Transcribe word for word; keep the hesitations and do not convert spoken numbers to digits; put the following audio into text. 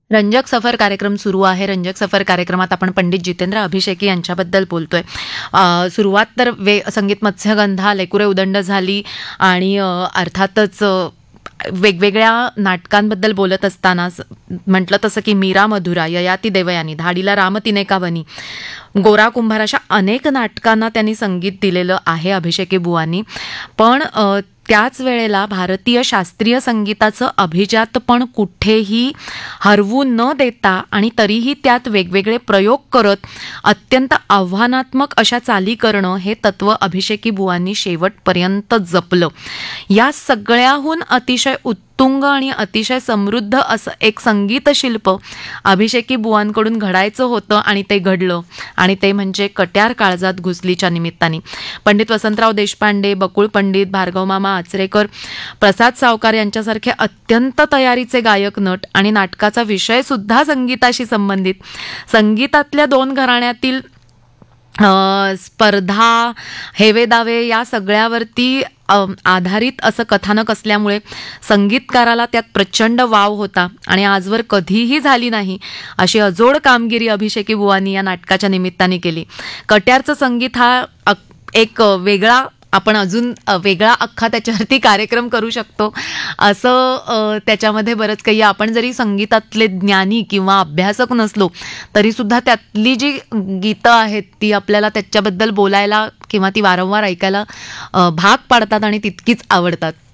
रंजक सफर कार्यक्रम सुरू आहे. रंजक सफर कार्यक्रमात आपण पंडित जितेंद्र अभिषेकी यांच्याबद्दल बोलतोय. अ, सुरुवात तर वे संगीत मत्स्यगंधा, लेकुरे उदंड झाली आणि अ, अर्थातच अ, वेगवेगळ्या नाटकांबद्दल बोलत असताना स- म्हटलं तसं की मीरा मधुरा, ययाती देवयानी, धाडीला राम तिने का वनी, गोरा कुंभार अशा अनेक नाटकांना त्यांनी संगीत दिलेलं आहे अभिषेकी बुवांनी. पण अ, त्याच वेळेला भारतीय शास्त्रीय संगीताचं अभिजातपण कुठेही हरवू न देता आणि तरीही त्यात वेगवेगळे प्रयोग करत अत्यंत आव्हानात्मक अशा चाली करणं हे तत्व अभिषेकी बुवांनी शेवटपर्यंत जपलं. या सगळ्याहून अतिशय उत्तुंग आणि अतिशय समृद्ध असं एक संगीत शिल्प अभिषेकी बुवांकडून घडायचं होतं आणि ते घडलं. आणि ते म्हणजे कट्यार काळजात घुसलीच्या निमित्ताने. पंडित वसंतराव देशपांडे, बकुळ पंडित, भार्गवमामा आचरेकर, प्रसाद सावकार यांच्यासारखे अत्यंत तयारीचे गायक नट आणि नाटकाचा विषय सुद्धा संगीताशी संबंधित, संगीतातल्या दोन घराण्यातील अ, स्पर्धा, हेवे दावे या सगळ्यावरती अ, आधारित असं कथानक असल्यामुळे संगीतकाराला त्यात प्रचंड वाव होता आणि आजवर कधीही झाली नाही अशी अजोड कामगिरी अभिषेकी बुवांनी या नाटकाच्या निमित्ताने केली. कट्यारचं संगीत हा अक- एक वेगळा, आपण अजून अ, वेगळा अख्खा त्याच्यावरती कार्यक्रम करू शकतो असं अ, त्याच्यामध्ये बरंच काही. आपण जरी संगीतातले ज्ञानी किंवा अभ्यासक नसलो तरी सुद्धा त्यातली जी गीतं आहेत ती आपल्याला त्याच्याबद्दल बोलायला किंवा ती वारंवार ऐकायला अ, भाग पाडतात आणि तितकीच आवडतात.